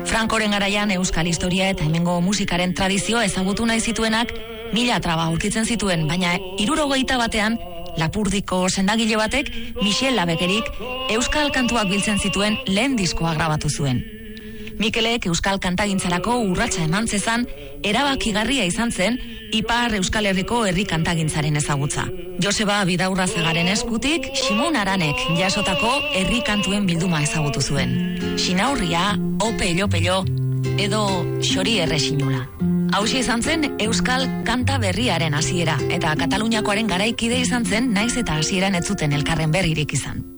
Frankoren garaian euskal historia eta hemengo musikaren tradizioa ezagutu nahi zituenak 1000 traba aurkitzen zituen, baina 71 batean Lapurdiko sendagile batek Michel Labekerik euskal kantuak biltzen zituen lehen diskoa grabatu zuen. Mikelek euskal kantagintzarako urratsa eman zezan, erabakigarria izan zen Ipar Euskal Herriko herri kantagintzaren ezagutza. Joseba Bidaurrazagaren eskutik Simon Aranek jasotako herri kantuen bilduma ezagutu zuen. Xinaurria, Ope Elopello edo Xori Erresinula. Hauxe izan zen euskal kanta berriaren hasiera eta Kataluniakoaren garaikide izan zen naiz eta hasieran ez zuten elkarren berririk izan.